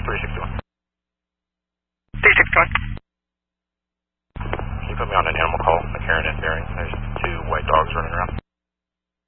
361. 361. Can you put me on an animal call, McCarran and Bearing? There's 2 white dogs running around.